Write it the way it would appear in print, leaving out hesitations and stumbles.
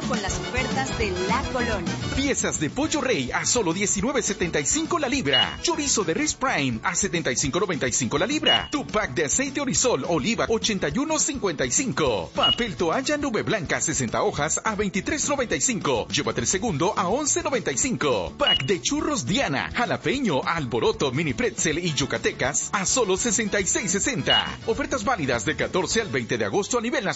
con las ofertas de La Colonia. Piezas de pollo rey a solo $19.75 la libra. Chorizo de res prime a $75.95 la libra. Tu pack de aceite Orisol oliva $81.55. Papel toalla nube blanca 60 hojas a $23.95. Llévate el segundo a $11.95. Pack de churros Diana, jalapeño, alboroto, mini pretzel y yucatecas a solo $66.60. Ofertas válidas del 14 al 20 de agosto a nivel nacional.